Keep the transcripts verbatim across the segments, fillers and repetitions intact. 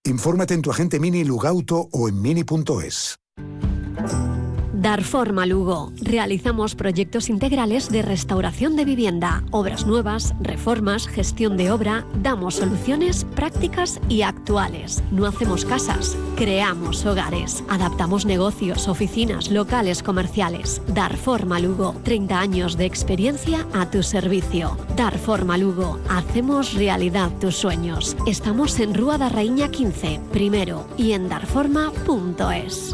Infórmate en tu agente Mini Lugauto o en mini punto es. Dar forma Lugo. Realizamos proyectos integrales de restauración de vivienda, obras nuevas, reformas, gestión de obra. Damos soluciones prácticas y actuales. No hacemos casas, creamos hogares. Adaptamos negocios, oficinas, locales comerciales. Dar forma Lugo. treinta años de experiencia a tu servicio. Dar forma Lugo. Hacemos realidad tus sueños. Estamos en Rúa da Raíña quince, primero, y en darforma punto es.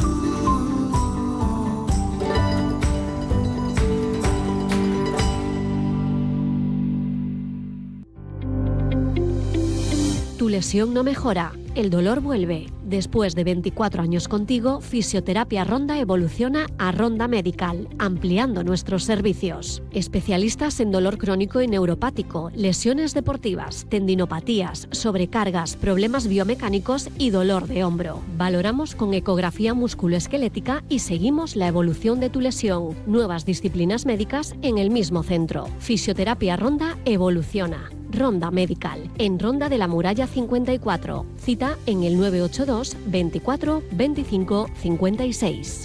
Tu lesión no mejora, el dolor vuelve. Después de veinticuatro años contigo, Fisioterapia Ronda evoluciona a Ronda Medical, ampliando nuestros servicios. Especialistas en dolor crónico y neuropático, lesiones deportivas, tendinopatías, sobrecargas, problemas biomecánicos y dolor de hombro. Valoramos con ecografía musculoesquelética y seguimos la evolución de tu lesión. Nuevas disciplinas médicas en el mismo centro. Fisioterapia Ronda evoluciona. Ronda Medical, en Ronda de la Muralla cincuenta y cuatro. Cita en el nueve ocho dos, veinticuatro, veinticinco, cincuenta y seis.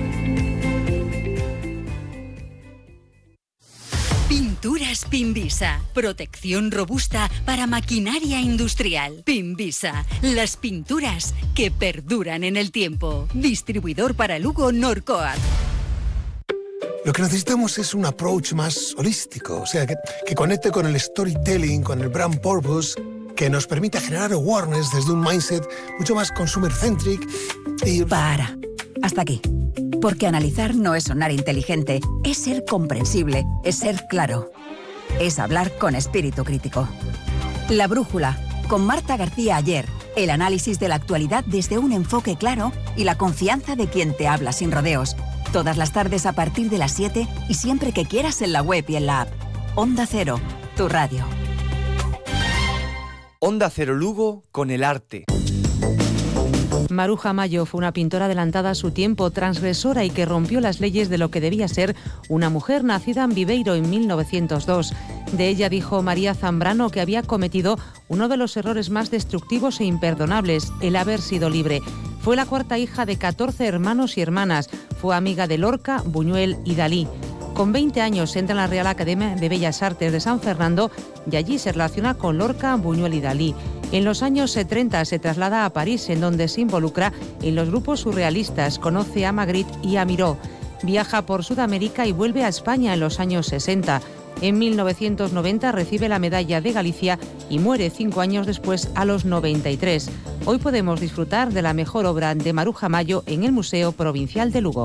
Pinturas Pinvisa. Protección robusta para maquinaria industrial. Pinvisa. Las pinturas que perduran en el tiempo. Distribuidor para Lugo Norcoat. Lo que necesitamos es un approach más holístico, o sea, que, que conecte con el storytelling, con el brand purpose, que nos permita generar awareness desde un mindset mucho más consumer-centric y... Para. Hasta aquí. Porque analizar no es sonar inteligente, es ser comprensible, es ser claro. Es hablar con espíritu crítico. La Brújula, con Marta García Ayer. El análisis de la actualidad desde un enfoque claro y la confianza de quien te habla sin rodeos. Todas las tardes a partir de las siete y siempre que quieras en la web y en la app. Onda Cero, tu radio. Onda Cero Lugo con el arte. Maruja Mayo fue una pintora adelantada a su tiempo, transgresora y que rompió las leyes de lo que debía ser una mujer nacida en Viveiro en mil novecientos dos. De ella dijo María Zambrano que había cometido uno de los errores más destructivos e imperdonables, el haber sido libre. Fue la cuarta hija de catorce hermanos y hermanas. Fue amiga de Lorca, Buñuel y Dalí. Con veinte años entra en la Real Academia de Bellas Artes de San Fernando y allí se relaciona con Lorca, Buñuel y Dalí. En los años treinta se traslada a París, en donde se involucra en los grupos surrealistas, conoce a Magritte y a Miró. Viaja por Sudamérica y vuelve a España en los años sesenta. En mil novecientos noventa recibe la Medalla de Galicia y muere cinco años después a los noventa y tres. Hoy podemos disfrutar de la mejor obra de Maruja Mayo en el Museo Provincial de Lugo.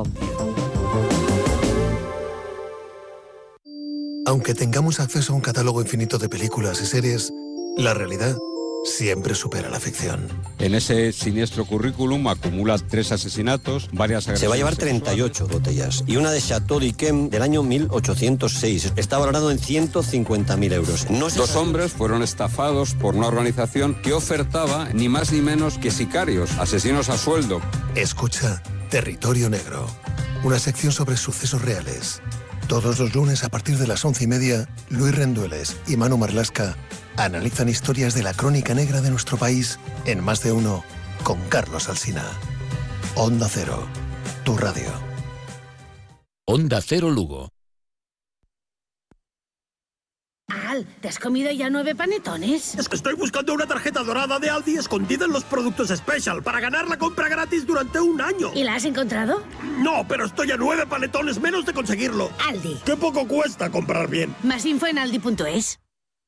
Aunque tengamos acceso a un catálogo infinito de películas y series, la realidad siempre supera la ficción. En ese siniestro currículum acumula tres asesinatos, varias agresiones. Se va a llevar treinta y ocho botellas y una de Chateau d'Yquem del año mil ochocientos seis. Está valorado en ciento cincuenta mil euros. No Dos hombres fueron estafados por una organización que ofertaba ni más ni menos que sicarios, asesinos a sueldo. Escucha Territorio Negro, una sección sobre sucesos reales. Todos los lunes a partir de las once y media, Luis Rendueles y Manu Marlasca analizan historias de la crónica negra de nuestro país en Más de Uno con Carlos Alsina. Onda Cero, tu radio. Onda Cero Lugo. Al, ¿te has comido ya nueve panetones? Es que estoy buscando una tarjeta dorada de Aldi escondida en los productos Special para ganar la compra gratis durante un año. ¿Y la has encontrado? No, pero estoy a nueve panetones menos de conseguirlo. Aldi. Qué poco cuesta comprar bien. Más info en aldi punto es.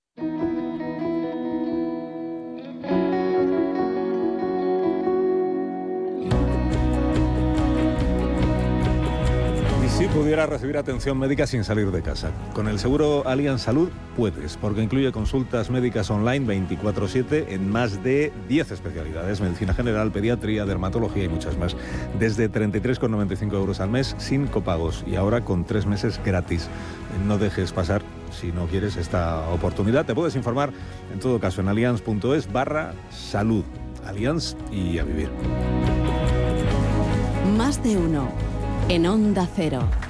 Si pudieras recibir atención médica sin salir de casa. Con el seguro Allianz Salud puedes, porque incluye consultas médicas online veinticuatro siete en más de diez especialidades: medicina general, pediatría, dermatología y muchas más. Desde treinta y tres con noventa y cinco euros al mes, sin copagos, y ahora con tres meses gratis. No dejes pasar, si no quieres, esta oportunidad. Te puedes informar, en todo caso, en allianz punto es barra salud. Allianz y a vivir. Más de uno. En Onda Cero.